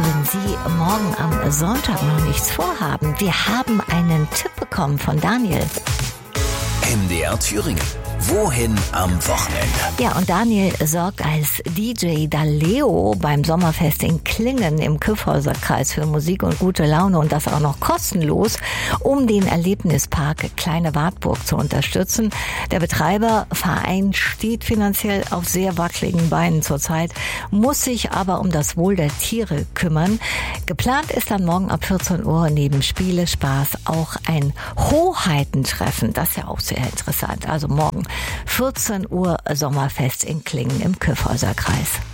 Also wenn Sie morgen am Sonntag noch nichts vorhaben, wir haben einen Tipp bekommen von Daniel. MDR Thüringen. Wohin am Wochenende? Ja, und Daniel sorgt als DJ Daleo beim Sommerfest in Klingen im Kyffhäuserkreis für Musik und gute Laune und das auch noch kostenlos, um den Erlebnispark Kleine Wartburg zu unterstützen. Der Betreiberverein steht finanziell auf sehr wackeligen Beinen zurzeit, muss sich aber um das Wohl der Tiere kümmern. Geplant ist dann morgen ab 14 Uhr neben Spiele, Spaß auch ein Hoheitentreffen. Das ist ja auch sehr interessant. Also morgen 14 Uhr Sommerfest in Klingen im Kyffhäuserkreis.